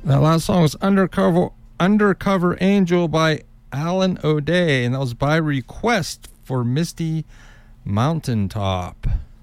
That last song was Undercover Angel by Alan O'Day, and that was by request for Misty Mountaintop.